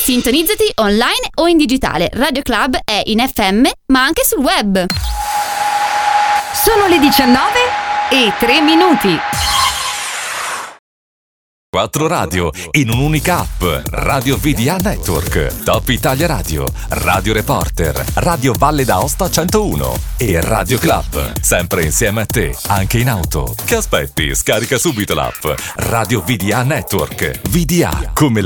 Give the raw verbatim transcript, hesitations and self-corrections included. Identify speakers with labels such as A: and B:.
A: Sintonizzati online o in digitale. Radio Club è in F M, ma anche sul web.
B: Sono le diciannove e tre minuti.
C: Quattro radio in un'unica app. Radio V D A Network, Top Italia Radio, Radio Reporter, Radio Valle d'Aosta centouno e Radio Club. Sempre insieme a te, anche in auto. Che aspetti? Scarica subito l'app. Radio V D A Network. V D A come la